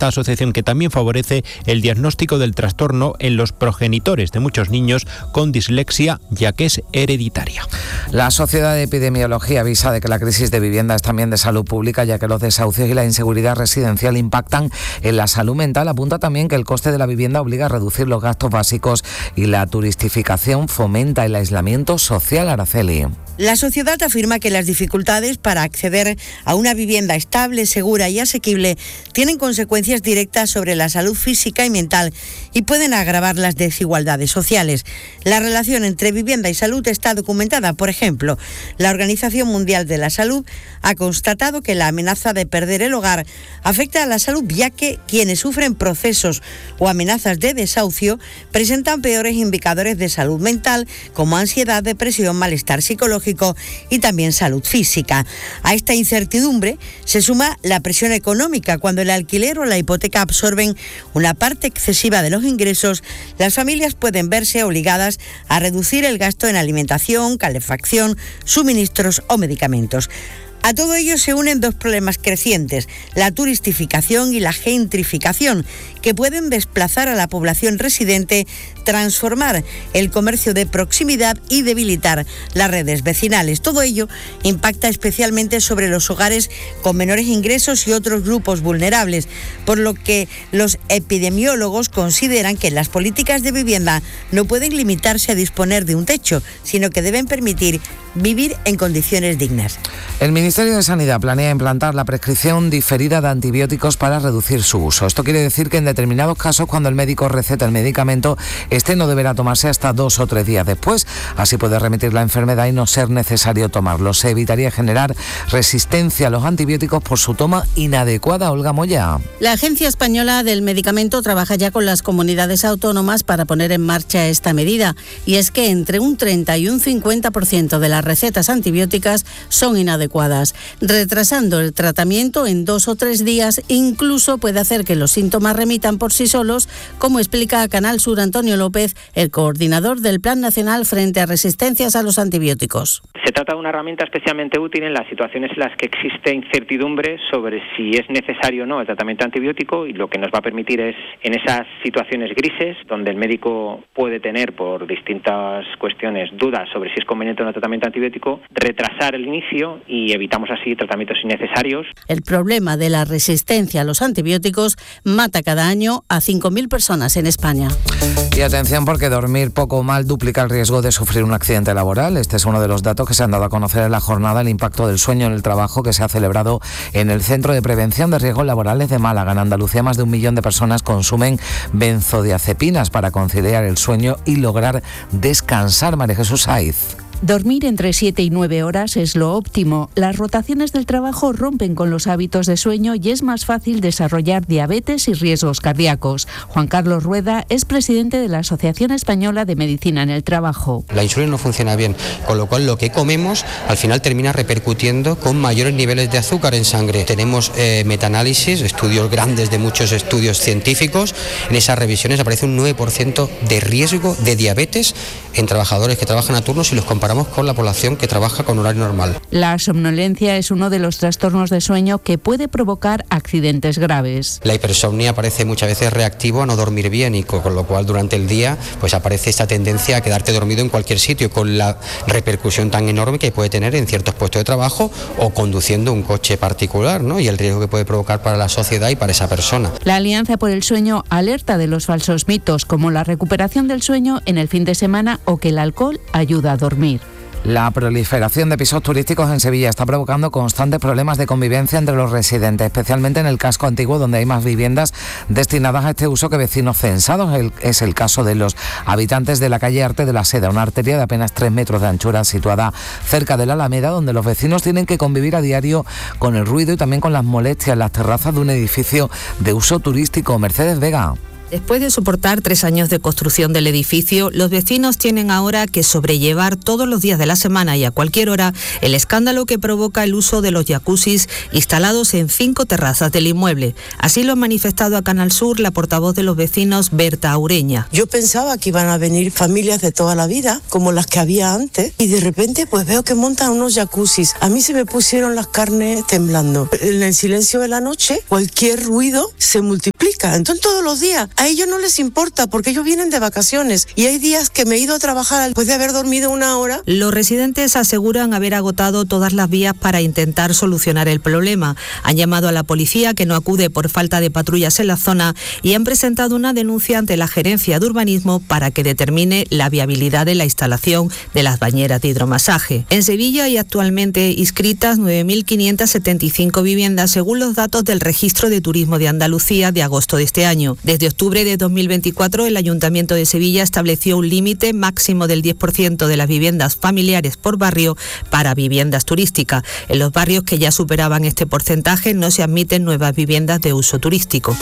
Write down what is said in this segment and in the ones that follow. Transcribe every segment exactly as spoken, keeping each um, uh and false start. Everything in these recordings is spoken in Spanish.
esta asociación que también favorece el diagnóstico del trastorno en los progenitores de muchos niños con dislexia, ya que es hereditaria. La Sociedad de Epidemiología avisa de que la crisis de vivienda es también de salud pública, ya que los desahucios y la inseguridad residencial impactan en la salud mental. Apunta también que el coste de la vivienda obliga a reducir los gastos básicos y la turistificación fomenta el aislamiento social. Araceli. La sociedad afirma que las dificultades para acceder a una vivienda estable, segura y asequible tienen consecuencias directas sobre la salud física y mental y pueden agravar las desigualdades sociales. La relación entre vivienda y salud está documentada. Por ejemplo, la Organización Mundial de la Salud ha constatado que la amenaza de perder el hogar afecta a la salud, ya que quienes sufren procesos o amenazas de desahucio presentan peores indicadores de salud mental, como ansiedad, depresión, malestar psicológico y también salud física. A esta incertidumbre se suma la presión económica. Cuando el alquiler o la hipoteca absorben una parte excesiva de los ingresos, las familias pueden verse obligadas a reducir el gasto en alimentación, calefacción, suministros o medicamentos. A todo ello se unen dos problemas crecientes, la turistificación y la gentrificación, que pueden desplazar a la población residente, transformar el comercio de proximidad y debilitar las redes vecinales. Todo ello impacta especialmente sobre los hogares con menores ingresos y otros grupos vulnerables, por lo que los epidemiólogos consideran que las políticas de vivienda no pueden limitarse a disponer de un techo, sino que deben permitir vivir en condiciones dignas. El Ministerio de Sanidad planea implantar la prescripción diferida de antibióticos para reducir su uso. Esto quiere decir que en determinados casos, cuando el médico receta el medicamento, este no deberá tomarse hasta dos o tres días después. Así puede remitir la enfermedad y no ser necesario tomarlo. Se evitaría generar resistencia a los antibióticos por su toma inadecuada. Olga Moya. La Agencia Española del Medicamento trabaja ya con las comunidades autónomas para poner en marcha esta medida. Y es que entre un treinta y un cincuenta por ciento de las recetas antibióticas son inadecuadas. Retrasando el tratamiento en dos o tres días incluso puede hacer que los síntomas remitan por sí solos, como explica a Canal Sur Antonio López, el coordinador del Plan Nacional frente a resistencias a los antibióticos. Se trata de una herramienta especialmente útil en las situaciones en las que existe incertidumbre sobre si es necesario o no el tratamiento antibiótico, y lo que nos va a permitir es, en esas situaciones grises, donde el médico puede tener por distintas cuestiones dudas sobre si es conveniente o no tratamiento antibiótico, retrasar el inicio y evitamos así tratamientos innecesarios. El problema de la resistencia a los antibióticos mata cada año a cinco mil personas en España. Y atención, porque dormir poco o mal duplica el riesgo de sufrir un accidente laboral. Este es uno de los datos que se han dado a conocer en la jornada El impacto del sueño en el trabajo, que se ha celebrado en el Centro de Prevención de Riesgos Laborales de Málaga. En Andalucía, más de un millón de personas consumen benzodiazepinas para conciliar el sueño y lograr descansar. María Jesús Saiz. Dormir entre siete y nueve horas es lo óptimo. Las rotaciones del trabajo rompen con los hábitos de sueño y es más fácil desarrollar diabetes y riesgos cardíacos. Juan Carlos Rueda es presidente de la Asociación Española de Medicina en el Trabajo. La insulina no funciona bien, con lo cual lo que comemos al final termina repercutiendo con mayores niveles de azúcar en sangre. Tenemos eh, metaanálisis, estudios grandes de muchos estudios científicos. En esas revisiones aparece un nueve por ciento de riesgo de diabetes en trabajadores que trabajan a turnos y los comparamos con la población que trabaja con horario normal. La somnolencia es uno de los trastornos de sueño que puede provocar accidentes graves. La hipersomnia aparece muchas veces reactivo a no dormir bien, y con lo cual durante el día pues aparece esta tendencia a quedarte dormido en cualquier sitio, con la repercusión tan enorme que puede tener en ciertos puestos de trabajo o conduciendo un coche particular, ¿no? Y el riesgo que puede provocar para la sociedad y para esa persona. La Alianza por el Sueño alerta de los falsos mitos, como la recuperación del sueño en el fin de semana o que el alcohol ayuda a dormir. La proliferación de pisos turísticos en Sevilla está provocando constantes problemas de convivencia entre los residentes, especialmente en el casco antiguo, donde hay más viviendas destinadas a este uso que vecinos censados. El, es el caso de los habitantes de la calle Arte de la Seda, una arteria de apenas tres metros de anchura situada cerca de la Alameda, donde los vecinos tienen que convivir a diario con el ruido y también con las molestias en las terrazas de un edificio de uso turístico. Mercedes Vega. Después de soportar tres años de construcción del edificio, los vecinos tienen ahora que sobrellevar todos los días de la semana y a cualquier hora el escándalo que provoca el uso de los jacuzzis instalados en cinco terrazas del inmueble. Así lo ha manifestado a Canal Sur la portavoz de los vecinos, Berta Ureña. Yo pensaba que iban a venir familias de toda la vida, como las que había antes, y de repente pues veo que montan unos jacuzzis. A mí se me pusieron las carnes temblando. En el silencio de la noche, cualquier ruido se multiplica. Entonces todos los días, a ellos no les importa porque ellos vienen de vacaciones y hay días que me he ido a trabajar después de haber dormido una hora. Los residentes aseguran haber agotado todas las vías para intentar solucionar el problema. Han llamado a la policía, que no acude por falta de patrullas en la zona, y han presentado una denuncia ante la Gerencia de Urbanismo para que determine la viabilidad de la instalación de las bañeras de hidromasaje. En Sevilla hay actualmente inscritas nueve mil quinientas setenta y cinco viviendas según los datos del Registro de Turismo de Andalucía de agosto de este año. Desde octubre de dos mil veinticuatro, el Ayuntamiento de Sevilla estableció un límite máximo del diez por ciento de las viviendas familiares por barrio para viviendas turísticas. En los barrios que ya superaban este porcentaje no se admiten nuevas viviendas de uso turístico.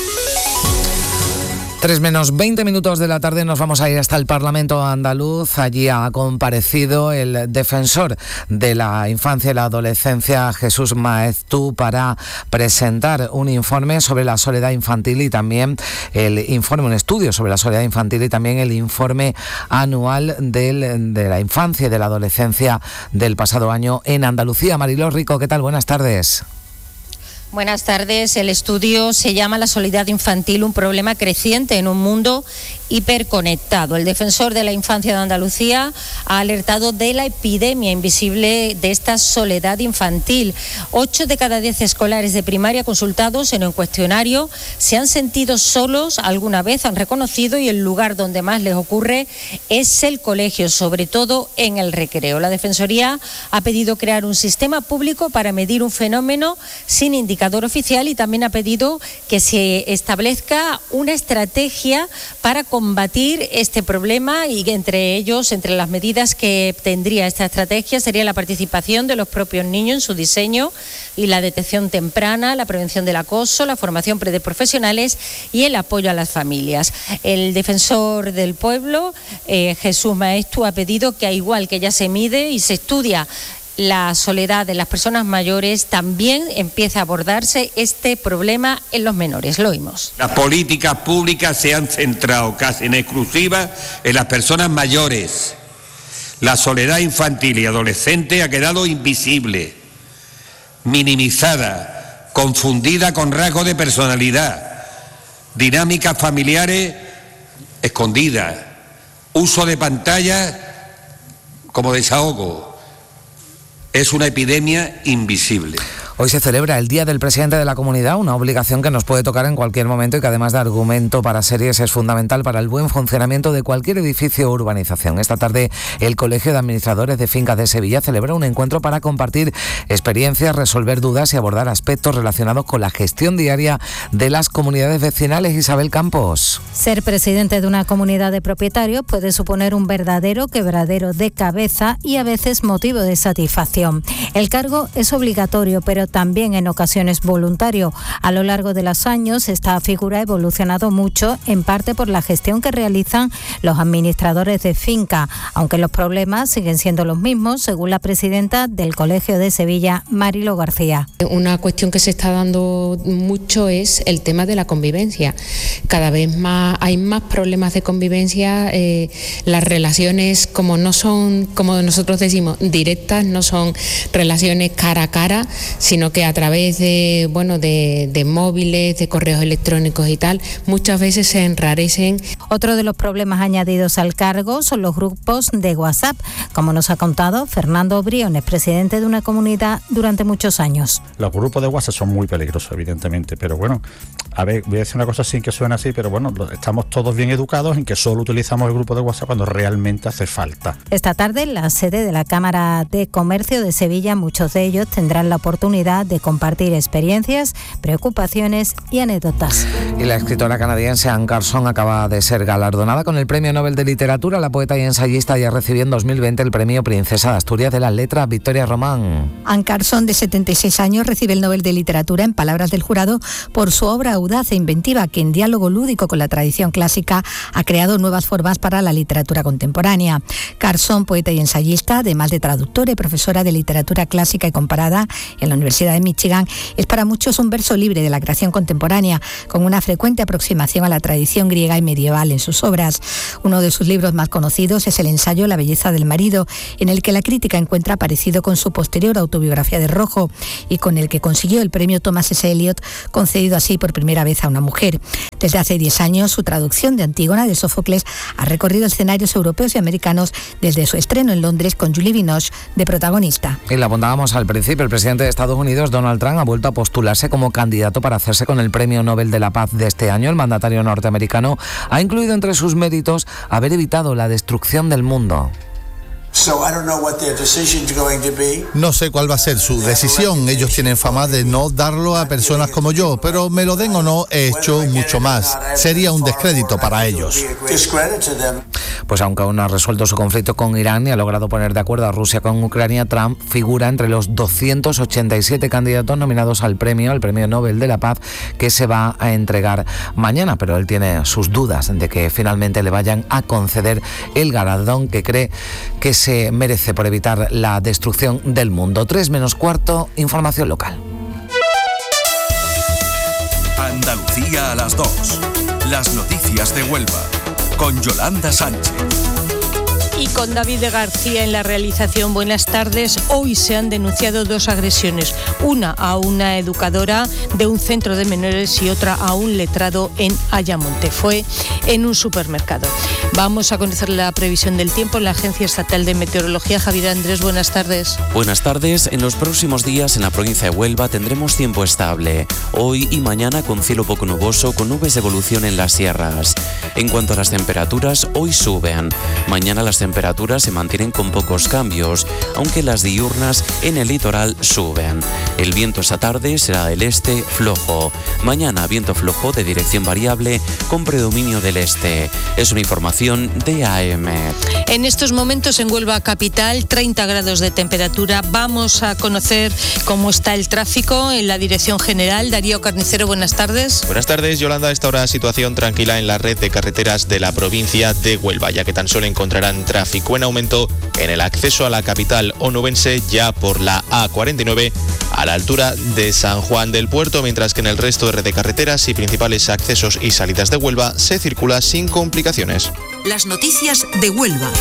Tres menos veinte minutos de la tarde nos vamos a ir hasta el Parlamento andaluz. Allí ha comparecido el defensor de la infancia y la adolescencia, Jesús Maeztu, para presentar un informe sobre la soledad infantil y también el informe, un estudio sobre la soledad infantil y también el informe anual del, de la infancia y de la adolescencia del pasado año en Andalucía. Mariló Rico, ¿qué tal? Buenas tardes. Buenas tardes. El estudio se llama La soledad infantil, un problema creciente en un mundo hiperconectado. El defensor de la infancia de Andalucía ha alertado de la epidemia invisible de esta soledad infantil. Ocho de cada diez escolares de primaria consultados en un cuestionario se han sentido solos alguna vez, han reconocido, y el lugar donde más les ocurre es el colegio, sobre todo en el recreo. La Defensoría ha pedido crear un sistema público para medir un fenómeno sin indicador oficial y también ha pedido que se establezca una estrategia para combatir este problema, y entre ellos, entre las medidas que tendría esta estrategia, sería la participación de los propios niños en su diseño y la detección temprana, la prevención del acoso, la formación de profesionales y el apoyo a las familias. El defensor del pueblo, eh, Jesús Maeztu, ha pedido que, al igual que ya se mide y se estudia la soledad de las personas mayores, también empieza a abordarse este problema en los menores. Lo oímos. Las políticas públicas se han centrado casi en exclusiva en las personas mayores. La soledad infantil y adolescente ha quedado invisible, minimizada, confundida con rasgos de personalidad, dinámicas familiares escondidas, uso de pantallas como desahogo. Es una epidemia invisible. Hoy se celebra el Día del Presidente de la Comunidad, una obligación que nos puede tocar en cualquier momento y que, además de argumento para series, es fundamental para el buen funcionamiento de cualquier edificio o urbanización. Esta tarde el Colegio de Administradores de Fincas de Sevilla celebra un encuentro para compartir experiencias, resolver dudas y abordar aspectos relacionados con la gestión diaria de las comunidades vecinales. Isabel Campos. Ser presidente de una comunidad de propietarios puede suponer un verdadero quebradero de cabeza y a veces motivo de satisfacción. El cargo es obligatorio, pero también en ocasiones voluntario. A lo largo de los años esta figura ha evolucionado mucho, en parte por la gestión que realizan los administradores de finca, aunque los problemas siguen siendo los mismos, según la presidenta del Colegio de Sevilla, Marilo García. Una cuestión que se está dando mucho es el tema de la convivencia. Cada vez más hay más problemas de convivencia, eh, las relaciones, como no son, como nosotros decimos, directas, no son relaciones cara a cara, sino que a través de, bueno, de, de móviles, de correos electrónicos y tal, muchas veces se enrarecen. Otro de los problemas añadidos al cargo son los grupos de WhatsApp, como nos ha contado Fernando Briones, presidente de una comunidad durante muchos años. Los grupos de WhatsApp son muy peligrosos, evidentemente, pero bueno, a ver, voy a decir una cosa sin que suene así, pero bueno, estamos todos bien educados en que solo utilizamos el grupo de WhatsApp cuando realmente hace falta. Esta tarde, en la sede de la Cámara de Comercio de Sevilla, muchos de ellos tendrán la oportunidad oportunidad de compartir experiencias, preocupaciones y anécdotas. Y la escritora canadiense Anne Carson acaba de ser galardonada con el Premio Nobel de Literatura. La poeta y ensayista ya recibió en dos mil veinte el Premio Princesa de Asturias de las Letras Victoria Román. Anne Carson, de setenta y seis años, recibe el Nobel de Literatura, en palabras del jurado, por su obra audaz e inventiva, que en diálogo lúdico con la tradición clásica ha creado nuevas formas para la literatura contemporánea. Carson, poeta y ensayista, además de traductora y profesora de literatura clásica y comparada en la Universidad de Michigan, es para muchos un verso libre de la creación contemporánea, con una frecuente aproximación a la tradición griega y medieval en sus obras. Uno de sus libros más conocidos es el ensayo La belleza del marido, en el que la crítica encuentra parecido con su posterior autobiografía de Rojo y con el que consiguió el premio Thomas S. Eliot, concedido así por primera vez a una mujer. Desde hace diez años, su traducción de Antígona de Sófocles ha recorrido escenarios europeos y americanos desde su estreno en Londres, con Julie Binoche de protagonista. Y la apuntábamos al principio, el presidente de Estados Unidos, Donald Trump, ha vuelto a postularse como candidato para hacerse con el Premio Nobel de la Paz de este año. El mandatario norteamericano ha incluido entre sus méritos haber evitado la destrucción del mundo. No sé cuál va a ser su decisión. Ellos tienen fama de no darlo a personas como yo, pero me lo den o no, he hecho mucho más. Sería un descrédito para ellos. Pues aunque aún no ha resuelto su conflicto con Irán y ha logrado poner de acuerdo a Rusia con Ucrania, Trump figura entre los doscientos ochenta y siete candidatos nominados al premio, el Premio Nobel de la Paz, que se va a entregar mañana, pero él tiene sus dudas de que finalmente le vayan a conceder el galardón que cree que se merece por evitar la destrucción del mundo. Tres menos cuarto, información local. Andalucía a las dos. Las noticias de Huelva. Con Yolanda Sánchez. Y con David García en la realización. Buenas tardes. Hoy se han denunciado dos agresiones. Una a una educadora de un centro de menores y otra a un letrado en Ayamonte. Fue en un supermercado. Vamos a conocer la previsión del tiempo en la Agencia Estatal de Meteorología. Javier Andrés, buenas tardes. Buenas tardes. En los próximos días en la provincia de Huelva tendremos tiempo estable. Hoy y mañana con cielo poco nuboso, con nubes de evolución en las sierras. En cuanto a las temperaturas, hoy suben. Mañana las temperaturas temperaturas se mantienen con pocos cambios, aunque las diurnas en el litoral suben. El viento esta tarde será del este flojo. Mañana viento flojo de dirección variable con predominio del este. Es una información de A M. En estos momentos en Huelva capital, treinta grados de temperatura. Vamos a conocer cómo está el tráfico en la dirección general. Darío Carnicero, buenas tardes. Buenas tardes, Yolanda. A esta hora situación tranquila en la red de carreteras de la provincia de Huelva, ya que tan solo encontrarán tráfico en aumento en el acceso a la capital onubense ya por la A cuarenta y nueve a la altura de San Juan del Puerto, mientras que en el resto de red de carreteras y principales accesos y salidas de Huelva se circula sin complicaciones. Las noticias de Huelva.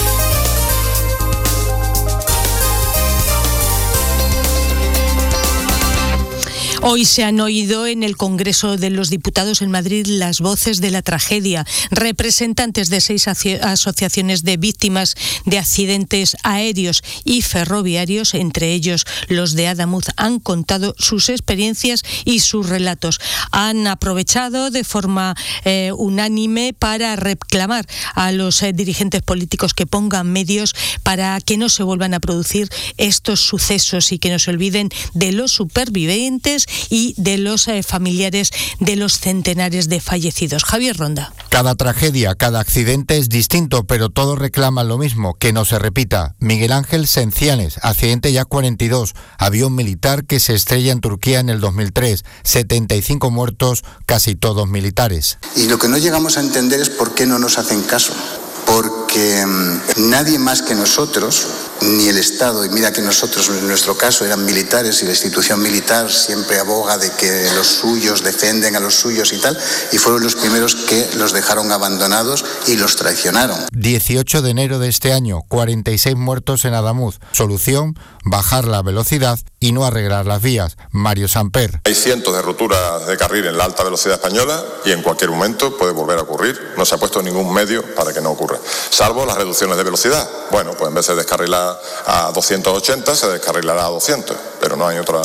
Hoy se han oído en el Congreso de los Diputados en Madrid las voces de la tragedia. Representantes de seis asociaciones de víctimas de accidentes aéreos y ferroviarios, entre ellos los de Adamuz, han contado sus experiencias y sus relatos. Han aprovechado de forma eh, unánime para reclamar a los eh, dirigentes políticos que pongan medios para que no se vuelvan a producir estos sucesos y que no se olviden de los supervivientes y de los eh, familiares de los centenares de fallecidos. Javier Ronda. Cada tragedia, cada accidente es distinto, pero todos reclaman lo mismo, que no se repita. Miguel Ángel Sencianes, accidente ya cuarenta y dos, avión militar que se estrella en Turquía en el dos mil tres, setenta y cinco muertos, casi todos militares. Y lo que no llegamos a entender es por qué no nos hacen caso. Porque mmm, nadie más que nosotros, ni el Estado, y mira que nosotros en nuestro caso eran militares y la institución militar siempre aboga de que los suyos defienden a los suyos y tal, y fueron los primeros que los dejaron abandonados y los traicionaron. dieciocho de enero de este año, cuarenta y seis muertos en Adamuz. Solución, bajar la velocidad y no arreglar las vías. Mario Samper. Hay cientos de roturas de carril en la alta velocidad española y en cualquier momento puede volver a ocurrir. No se ha puesto ningún medio para que no ocurra, salvo las reducciones de velocidad. Bueno, pues en vez de descarrilar a doscientos ochenta, se descarrilará a doscientos, pero no hay otra,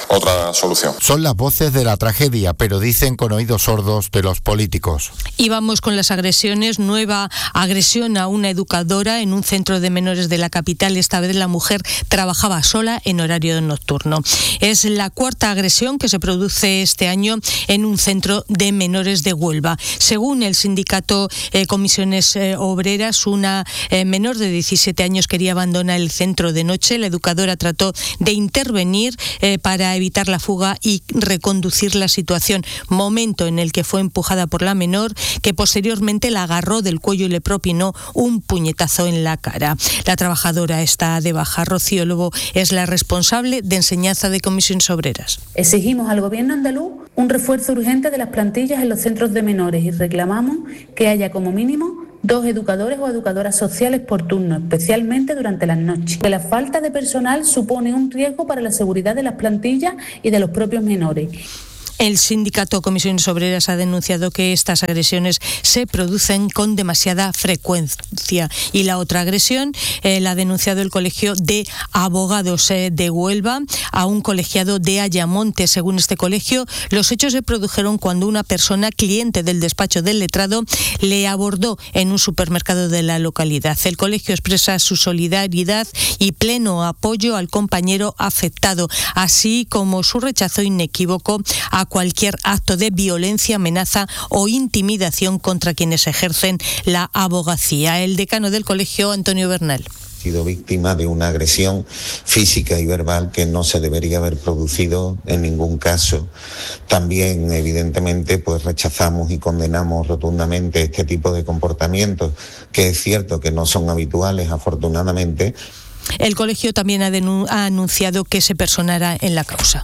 otra solución. Son las voces de la tragedia, pero dicen con oídos sordos de los políticos. Y vamos con las agresiones. Nueva agresión a una educadora en un centro de menores de la capital. Esta vez la mujer trabajaba sola en horario nocturno. Es la cuarta agresión que se produce este año en un centro de menores de Huelva. Según el sindicato eh, Comisiones eh, Obreras, una eh, menor de diecisiete años quería abandonar el centro de noche. La educadora trató de intervenir eh, para evitar la fuga y reconducir la situación, momento en el que fue empujada por la menor, que posteriormente la agarró del cuello y le propinó un puñetazo en la cara. La trabajadora está de baja. Rocío Lobo es la responsable de enseñanza de Comisiones Obreras. Exigimos al Gobierno andaluz un refuerzo urgente de las plantillas en los centros de menores y reclamamos que haya como mínimo dos educadores o educadoras sociales por turno, especialmente durante las noches. Que la falta de personal supone un riesgo para la seguridad de las plantillas y de los propios menores. El sindicato Comisiones Obreras ha denunciado que estas agresiones se producen con demasiada frecuencia. Y la otra agresión eh, la ha denunciado el Colegio de Abogados eh, de Huelva a un colegiado de Ayamonte. Según este colegio, los hechos se produjeron cuando una persona, cliente del despacho del letrado, le abordó en un supermercado de la localidad. El colegio expresa su solidaridad y pleno apoyo al compañero afectado, así como su rechazo inequívoco a cualquier acto de violencia, amenaza o intimidación contra quienes ejercen la abogacía. El decano del colegio, Antonio Bernal. Sido víctima de una agresión física y verbal que no se debería haber producido en ningún caso. También, evidentemente, pues rechazamos y condenamos rotundamente este tipo de comportamientos, que es cierto que no son habituales, afortunadamente. El colegio también ha, denun- ha anunciado que se personará en la causa.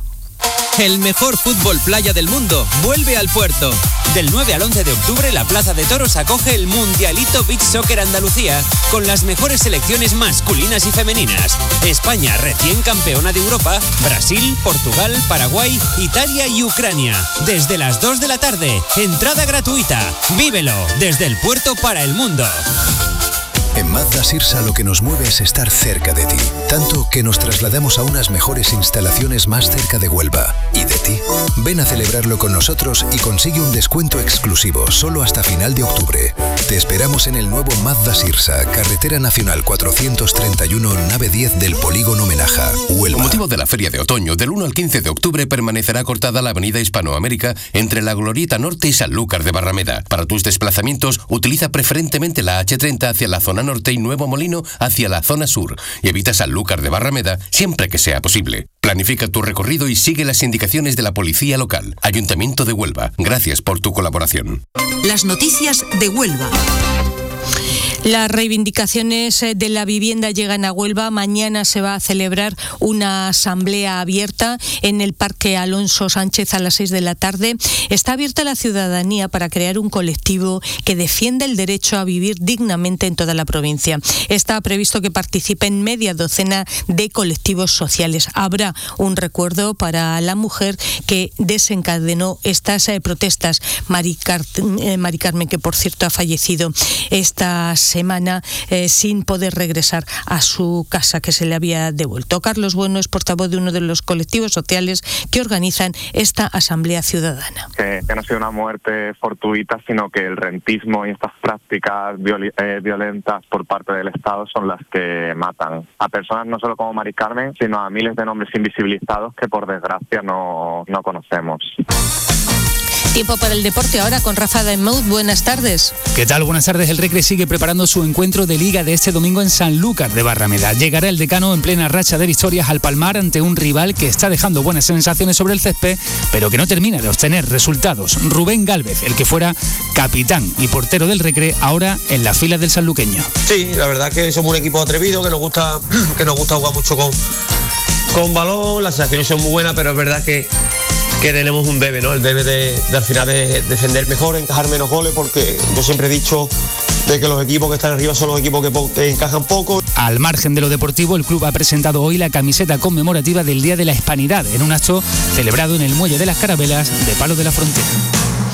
El mejor fútbol playa del mundo vuelve al Puerto. Del nueve al once de octubre, la Plaza de Toros acoge el Mundialito Beach Soccer Andalucía con las mejores selecciones masculinas y femeninas. España, recién campeona de Europa, Brasil, Portugal, Paraguay, Italia y Ucrania. Desde las dos de la tarde, entrada gratuita. Vívelo desde el Puerto para el mundo. En Mazda Sirsa lo que nos mueve es estar cerca de ti, tanto que nos trasladamos a unas mejores instalaciones más cerca de Huelva. ¿Y de ti? Ven a celebrarlo con nosotros y consigue un descuento exclusivo solo hasta final de octubre. Te esperamos en el nuevo Mazda Sirsa, Carretera Nacional cuatrocientos treinta y uno, nave diez del Polígono Menaja, Huelva. Con motivo de la Feria de Otoño, del uno al quince de octubre permanecerá cortada la avenida Hispanoamérica entre la Glorieta Norte y Sanlúcar de Barrameda. Para tus desplazamientos, utiliza preferentemente la hache treinta hacia la zona norte y Nuevo Molino hacia la zona sur y evita Sanlúcar de Barrameda siempre que sea posible. Planifica tu recorrido y sigue las indicaciones de la policía local. Ayuntamiento de Huelva. Gracias por tu colaboración. Las noticias de Huelva. Las reivindicaciones de la vivienda llegan a Huelva. Mañana se va a celebrar una asamblea abierta en el Parque Alonso Sánchez a las seis de la tarde. Está abierta a la ciudadanía para crear un colectivo que defienda el derecho a vivir dignamente en toda la provincia. Está previsto que participen media docena de colectivos sociales. Habrá un recuerdo para la mujer que desencadenó estas eh, protestas, Mari, Car- eh, Mari Carmen, que por cierto ha fallecido esta semana eh, sin poder regresar a su casa que se le había devuelto. Carlos Bueno es portavoz de uno de los colectivos sociales que organizan esta asamblea ciudadana. Que, que no ha sido una muerte fortuita, sino que el rentismo y estas prácticas viol- eh, violentas por parte del Estado son las que matan a personas no solo como Mari Carmen, sino a miles de nombres invisibilizados que por desgracia no, no conocemos. Tiempo para el deporte ahora con Rafa Daimouth. Buenas tardes. ¿Qué tal? Buenas tardes. El Recre sigue preparando su encuentro de Liga de este domingo en Sanlúcar de Barrameda. Llegará el decano en plena racha de victorias al Palmar ante un rival que está dejando buenas sensaciones sobre el césped, pero que no termina de obtener resultados. Rubén Gálvez, el que fuera capitán y portero del Recre, ahora en las filas del sanluqueño. Sí, la verdad que somos un equipo atrevido, que nos gusta, que nos gusta jugar mucho con, con balón. Las sensaciones son muy buenas, pero es verdad que que tenemos un debe, ¿no? El debe de, de al final de defender mejor, encajar menos goles, porque yo siempre he dicho de que los equipos que están arriba son los equipos que, po- que encajan poco. Al margen de lo deportivo, el club ha presentado hoy la camiseta conmemorativa del Día de la Hispanidad, en un acto celebrado en el Muelle de las Carabelas de Palos de la Frontera.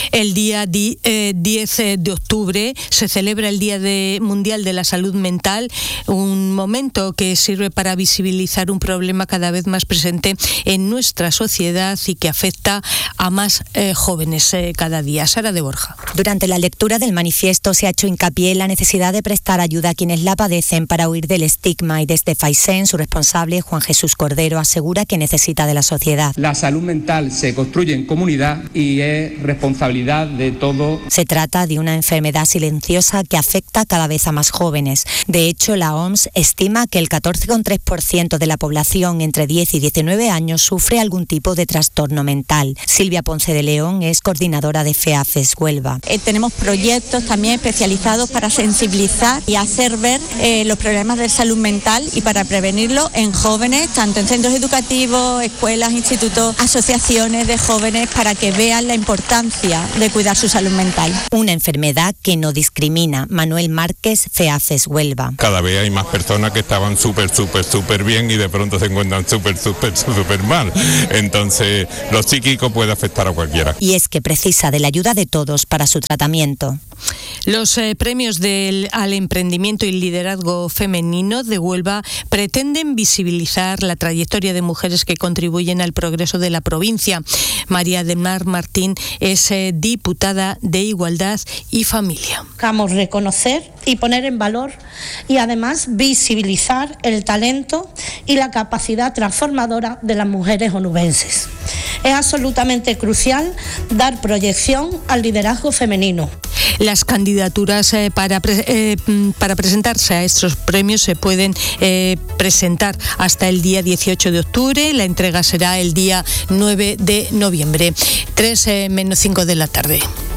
El día di, eh, diez de octubre se celebra el Día de, Mundial de la Salud Mental, un momento que sirve para visibilizar un problema cada vez más presente en nuestra sociedad y que afecta a más eh, jóvenes eh, cada día. Sara de Borja. Durante la lectura del manifiesto se ha hecho hincapié en la necesidad de prestar ayuda a quienes la padecen para huir del estigma, y desde Faisén, su responsable, Juan Jesús Cordero, asegura que necesita de la sociedad. La salud mental se construye en comunidad y es responsabilidad de todo. Se trata de una enfermedad silenciosa que afecta cada vez a más jóvenes. De hecho, la O M S estima que el catorce coma tres por ciento de la población entre diez y diecinueve años sufre algún tipo de trastorno mental. Silvia Ponce de León es coordinadora de FEAFES Huelva. Eh, tenemos proyectos también especializados para sensibilizar y hacer ver eh, los problemas de salud mental y para prevenirlo en jóvenes, tanto en centros educativos, escuelas, institutos, asociaciones de jóvenes, para que vean la importancia de cuidar su salud mental. Una enfermedad que no discrimina. Manuel Márquez, FEAFES Huelva. Cada vez hay más personas que estaban súper, súper, súper bien y de pronto se encuentran súper, súper, súper mal. Entonces, lo psíquico puede afectar a cualquiera. Y es que precisa de la ayuda de todos para su tratamiento. Los eh, premios del, al emprendimiento y liderazgo femenino de Huelva pretenden visibilizar la trayectoria de mujeres que contribuyen al progreso de la provincia. María del Mar Martín es eh, diputada de Igualdad y Familia. Buscamos reconocer y poner en valor y además visibilizar el talento y la capacidad transformadora de las mujeres onubenses. Es absolutamente crucial dar proyección al liderazgo femenino. Las candidaturas eh, para, pre- eh, para presentarse a estos premios se pueden eh, presentar hasta el día dieciocho de octubre. La entrega será el día nueve de noviembre, tres menos cinco de la tarde.